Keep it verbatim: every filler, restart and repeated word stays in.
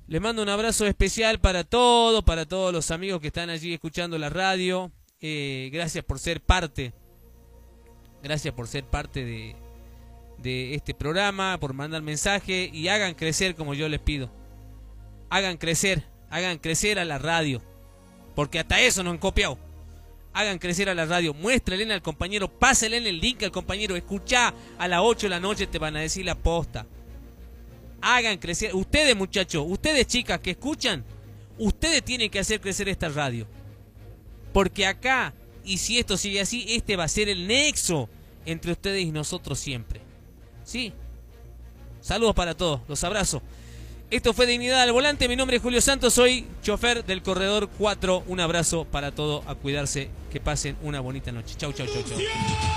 Les mando un abrazo especial para todos, para todos los amigos que están allí escuchando la radio. Eh, gracias por ser parte, gracias por ser parte de, de este programa, por mandar mensaje y hagan crecer como yo les pido. Hagan crecer, hagan crecer a la radio, porque hasta eso nos han copiado. Hagan crecer a la radio, muéstrenle al compañero, pásenle el link al compañero, escuchá a las ocho de la noche, te van a decir la posta. Hagan crecer, ustedes muchachos, ustedes chicas que escuchan, ustedes tienen que hacer crecer esta radio. Porque acá, y si esto sigue así, este va a ser el nexo entre ustedes y nosotros siempre. ¿Sí? Saludos para todos, los abrazo. Esto fue Dignidad al Volante, mi nombre es Julio Santos, soy chofer del Corredor cuatro. Un abrazo para todos, a cuidarse, que pasen una bonita noche. Chau, chau, chau, chau.